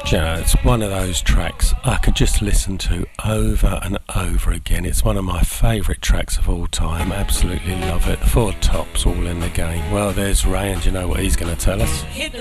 Do you know, it's one of those tracks I could just listen to over and over again. It's one of my favourite tracks of all time. Absolutely love it. The Four Tops, All in the Game. Well, there's Ray, and you know what he's going to tell us?